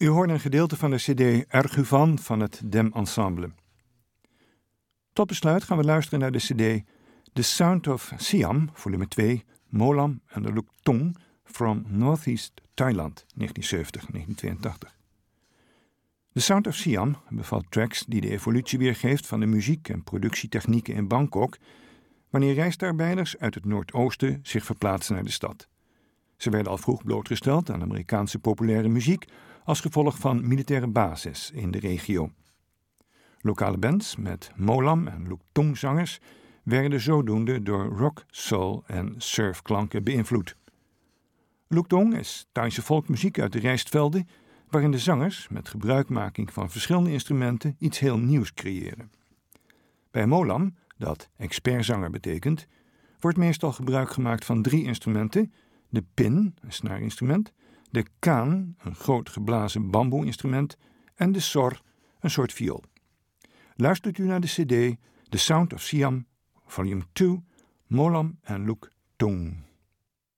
U hoort een gedeelte van de cd Erguvan van het Dem Ensemble. Tot besluit gaan we luisteren naar de cd The Sound of Siam, volume 2, Molam and the Luk Thong from Northeast Thailand, 1970-1982. The Sound of Siam bevat tracks die de evolutie weergeeft van de muziek- en productietechnieken in Bangkok, wanneer reisarbeiders uit het Noordoosten zich verplaatsen naar de stad. Ze werden al vroeg blootgesteld aan Amerikaanse populaire muziek als gevolg van militaire bases in de regio. Lokale bands met Molam en Luk Thong zangers werden zodoende door rock, soul en surfklanken beïnvloed. Luk Thong is Thaise volkmuziek uit de rijstvelden, waarin de zangers met gebruikmaking van verschillende instrumenten iets heel nieuws creëren. Bij Molam, dat expertzanger betekent, wordt meestal gebruik gemaakt van 3 instrumenten: de pin, een snaarinstrument, de kaan, een groot geblazen bamboe-instrument, en de sor, een soort viool. Luistert u naar de cd The Sound of Siam, volume 2, Molam and Luk Thong.